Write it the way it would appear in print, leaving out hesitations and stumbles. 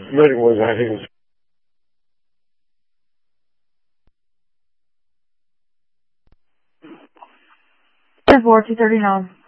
Medic was, I think it was 10-4, 239.